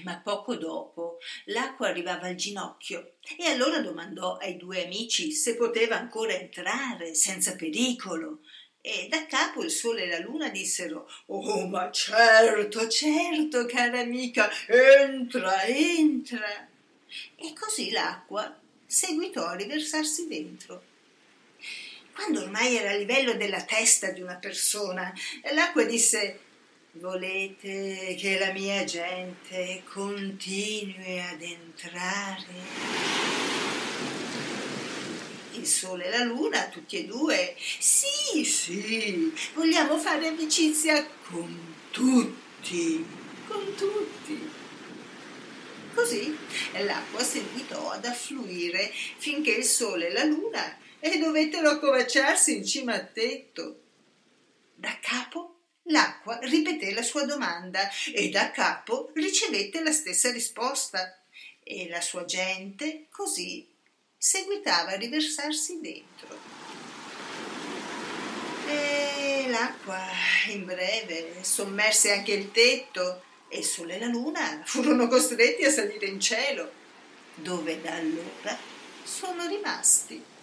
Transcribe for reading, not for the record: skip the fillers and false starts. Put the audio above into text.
ma poco dopo l'acqua arrivava al ginocchio e allora domandò ai due amici se poteva ancora entrare senza pericolo. E da capo il sole e la luna dissero: «Oh, ma certo, certo, cara amica, entra, entra!» E così l'acqua seguitò a riversarsi dentro. Quando ormai era a livello della testa di una persona, l'acqua disse: «Volete che la mia gente continui ad entrare?» Il sole e la luna, tutti e due: «Sì, sì, vogliamo fare amicizia con tutti, con tutti!» Così l'acqua seguitò ad affluire finché il sole e la luna dovettero accovacciarsi in cima al tetto. Da capo l'acqua ripeté la sua domanda e da capo ricevette la stessa risposta e la sua gente così seguitava a riversarsi dentro. E l'acqua in breve sommerse anche il tetto e il sole e la luna furono costretti a salire in cielo, dove da allora sono rimasti.